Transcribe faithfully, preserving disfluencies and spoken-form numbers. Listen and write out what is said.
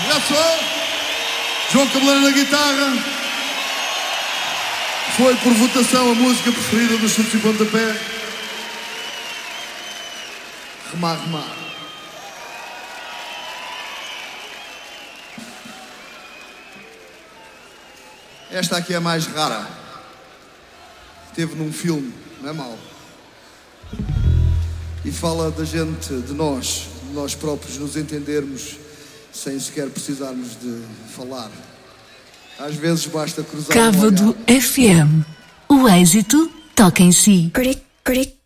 Já sou. João Cabeleira na guitarra. Foi por votação a música preferida dos Chutes e Pontapé. Remar, remar. Esta aqui é a mais rara. Teve num filme, não é mau. E fala da gente, de nós, de nós próprios nos entendermos sem sequer precisarmos de falar. Às vezes basta cruzar um olhar. Cávado F M. O êxito toca em si. Cric, cric.